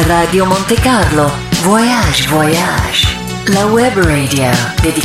Radio Monte Carlo, Voyage Voyage, la web radio dedicata